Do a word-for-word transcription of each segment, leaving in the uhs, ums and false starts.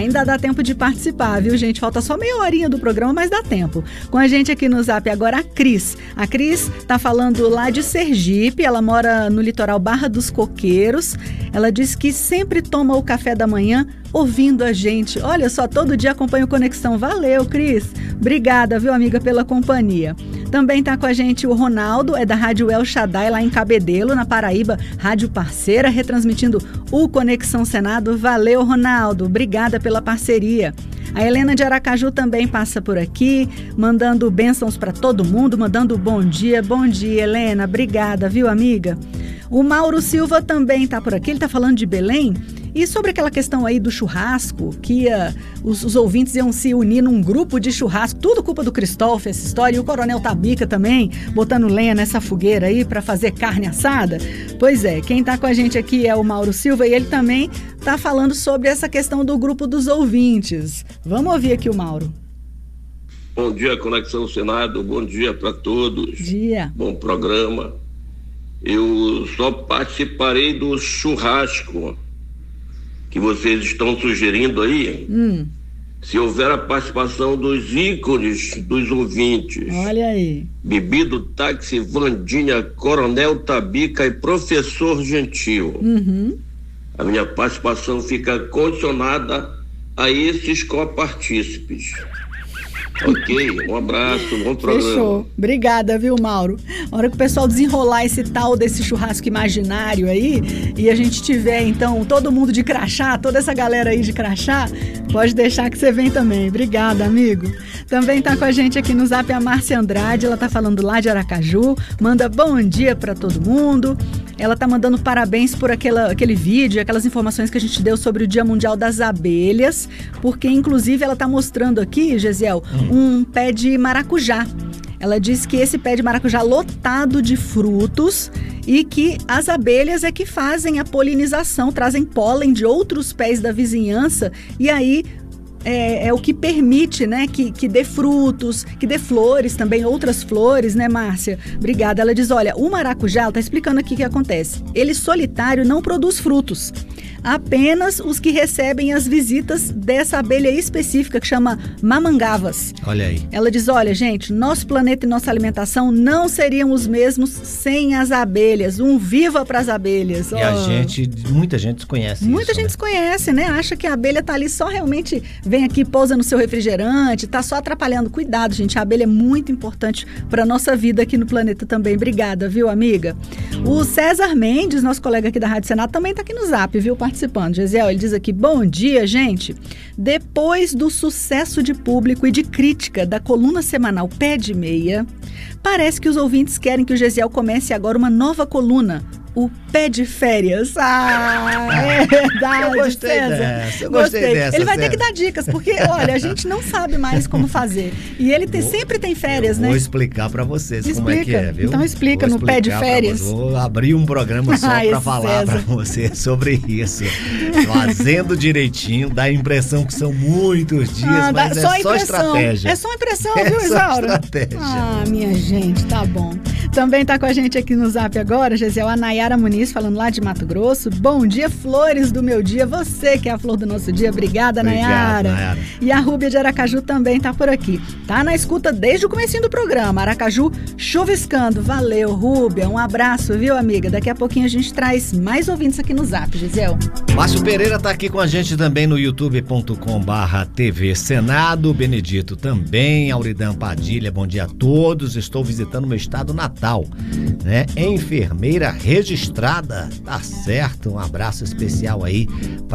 Ainda dá tempo de participar, viu, gente? Falta só meia horinha do programa, mas dá tempo. Com a gente aqui no Zap agora a Cris. A Cris tá falando lá de Sergipe, ela mora no litoral Barra dos Coqueiros. Ela diz que sempre toma o café da manhã ouvindo a gente. Olha só, todo dia acompanha o Conexão. Valeu, Cris. Obrigada, viu, amiga, pela companhia. Também tá com a gente o Ronaldo, é da Rádio El Shaddai, lá em Cabedelo, na Paraíba, rádio parceira, retransmitindo o Conexão Senado. Valeu, Ronaldo. Obrigada pela parceria. A Helena de Aracaju também passa por aqui, mandando bênçãos para todo mundo, mandando bom dia. Bom dia, Helena. Obrigada, viu, amiga? O Mauro Silva também tá por aqui, ele tá falando de Belém. E sobre aquela questão aí do churrasco, que uh, os, os ouvintes iam se unir num grupo de churrasco, tudo culpa do Cristóvão, essa história, e o Coronel Tabica também, botando lenha nessa fogueira aí para fazer carne assada. Pois é, quem tá com a gente aqui é o Mauro Silva e ele também tá falando sobre essa questão do grupo dos ouvintes. Vamos ouvir aqui o Mauro. Bom dia, Conexão Senado, bom dia para todos. Dia. Bom programa. Eu só participarei do churrasco que vocês estão sugerindo aí, hum. se houver a participação dos ícones dos ouvintes. Olha aí. Bebido Táxi, Vandinha, Coronel Tabica e Professor Gentil. Uhum. A minha participação fica condicionada a esses copartícipes. Ok, um abraço, bom programa. Fechou. Obrigada, viu, Mauro? A hora que o pessoal desenrolar esse tal desse churrasco imaginário aí, e a gente tiver, então, todo mundo de crachá, toda essa galera aí de crachá, pode deixar que você vem também. Obrigada, amigo. Também tá com a gente aqui no Zap a Márcia Andrade, ela tá falando lá de Aracaju, manda bom dia pra todo mundo. Ela tá mandando parabéns por aquela, aquele vídeo, aquelas informações que a gente deu sobre o Dia Mundial das Abelhas, porque, inclusive, ela tá mostrando aqui, Gesiel, hum. um pé de maracujá. Ela diz que esse pé de maracujá lotado de frutos e que as abelhas é que fazem a polinização, trazem pólen de outros pés da vizinhança e aí É, é o que permite, né, que, que dê frutos, que dê flores também, outras flores, né, Márcia? Obrigada. Ela diz, olha, o maracujá, ela tá explicando aqui o que acontece. Ele solitário não produz frutos. Apenas os que recebem as visitas dessa abelha específica que chama mamangavas. Olha aí. Ela diz, olha, gente, nosso planeta e nossa alimentação não seriam os mesmos sem as abelhas. Um viva para as abelhas. E oh. a gente, muita gente desconhece Muita isso, gente né? desconhece, né? Acha que a abelha tá ali só realmente, vem aqui, pousa no seu refrigerante, tá só atrapalhando. Cuidado, gente, a abelha é muito importante para nossa vida aqui no planeta também. Obrigada, viu, amiga? O César Mendes, nosso colega aqui da Rádio Senado, também tá aqui no Zap, viu, participando. Gesiel, ele diz aqui, bom dia, gente. Depois do sucesso de público e de crítica da coluna semanal Pé de Meia, parece que os ouvintes querem que o Gesiel comece agora uma nova coluna, o Pé de Férias. Ah, é verdade, eu gostei César. Dessa, eu gostei, gostei dessa. Ele vai César. ter que dar dicas, porque, olha, a gente não sabe mais como fazer. E ele tem, vou, sempre tem férias, eu né? Vou explicar pra vocês explica. como é que é, viu? Então explica vou no Pé de Férias. Vou abrir um programa só Ai, pra falar César. pra você sobre isso. Fazendo direitinho, dá a impressão que são muitos dias, ah, mas dá, é só, só impressão. estratégia. É só impressão, é viu, só Isaura? estratégia. Ah, minha gente, tá bom. Também tá com a gente aqui no Zap agora, Gesiel, a Nayara Muniz, falando lá de Mato Grosso. Bom dia, flores do meu dia. Você que é a flor do nosso dia. Obrigada, Obrigado, Nayara. Nayara. E a Rúbia de Aracaju também tá por aqui. Tá na escuta desde o comecinho do programa. Aracaju chuviscando. Valeu, Rúbia. Um abraço, viu, amiga? Daqui a pouquinho a gente traz mais ouvintes aqui no Zap, Gesiel. Márcio Pereira tá aqui com a gente também no youtube ponto com barra T V Senado. Benedito também. Auridan Padilha, bom dia a todos. Estou visitando meu estado natal, né? Enfermeira registrada. Tá certo. Um abraço especial aí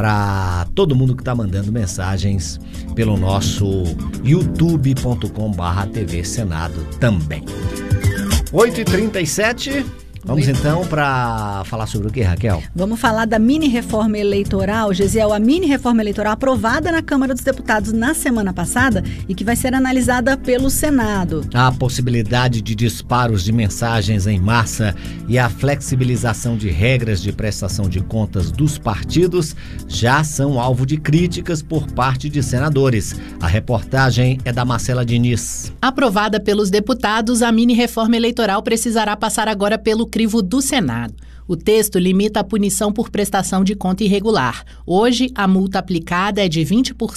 para todo mundo que tá mandando mensagens pelo nosso youtube ponto com barra T V Senado também. oito e trinta e sete. Vamos então para falar sobre o que, Raquel? Vamos falar da mini reforma eleitoral, Gesiel, a mini reforma eleitoral aprovada na Câmara dos Deputados na semana passada e que vai ser analisada pelo Senado. A possibilidade de disparos de mensagens em massa e a flexibilização de regras de prestação de contas dos partidos já são alvo de críticas por parte de senadores. A reportagem é da Marcela Diniz. Aprovada pelos deputados, a mini reforma eleitoral precisará passar agora pelo crivo do Senado. O texto limita a punição por prestação de conta irregular. Hoje, a multa aplicada é de vinte por cento